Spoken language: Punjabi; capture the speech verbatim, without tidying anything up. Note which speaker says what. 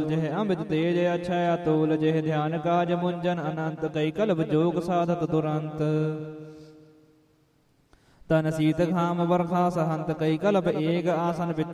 Speaker 1: ਜਿਹ ਅੰਮ੍ਰਿਤ ਤੇਜ ਅਛੈ ਅਤੁਲ ਜਿਹ ਧਿਆਨ ਕਾਜ ਮੁੰਜਨ ਅਨੰਤ ਕਈ ਕਲਪ ਜੋਗ ਸਾਧਤ ਤੁਰੰਤ ਤਨ ਸੀਤ ਖਾਮ ਵਰਖਾ ਸਹੰਤ ਕਈ ਕਲਪ ਏਕ ਆਸਨ